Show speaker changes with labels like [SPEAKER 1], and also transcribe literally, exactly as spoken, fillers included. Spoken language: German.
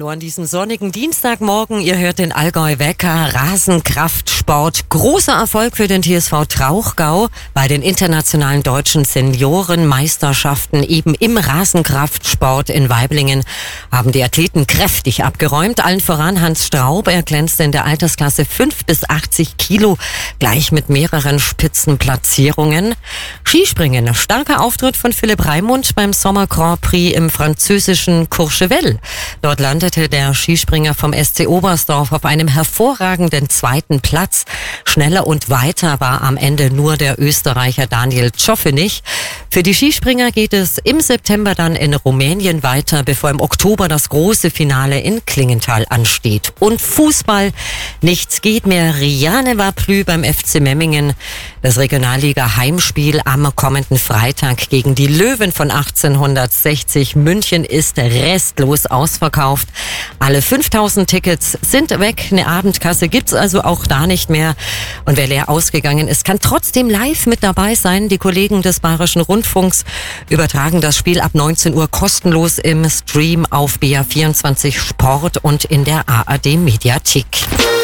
[SPEAKER 1] Hallo an diesem sonnigen Dienstagmorgen. Ihr hört den Allgäu Wecker, Rasenkraftsport. Großer Erfolg für den T S V Trauchgau bei den internationalen deutschen Seniorenmeisterschaften eben im Rasenkraftsport in Weiblingen haben die Athleten kräftig abgeräumt. Allen voran Hans Straub. Er glänzte in der Altersklasse fünf bis achtzig Kilo gleich mit mehreren Spitzenplatzierungen. Skispringen. Starker Auftritt von Philipp Raimund beim Sommer Grand Prix im französischen Courchevel. Dort landete der Skispringer vom S C Oberstdorf auf einem hervorragenden zweiten Platz. Schneller und weiter war am Ende nur der Österreicher Daniel Czofenich. Für die Skispringer geht es im September dann in Rumänien weiter, bevor im Oktober das große Finale in Klingenthal ansteht. Und Fußball, nichts geht mehr. Rien ne va plus beim F C Memmingen. Das Regionalliga-Heimspiel am kommenden Freitag gegen die Löwen von achtzehnhundertsechzig München ist restlos ausverkauft. Alle fünftausend Tickets sind weg. Eine Abendkasse gibt's also auch da nicht mehr. Und wer leer ausgegangen ist, kann trotzdem live mit dabei sein. Die Kollegen des Bayerischen Rundfunks übertragen das Spiel ab neunzehn Uhr kostenlos im Stream auf B R vierundzwanzig Sport und in der A R D Mediathek.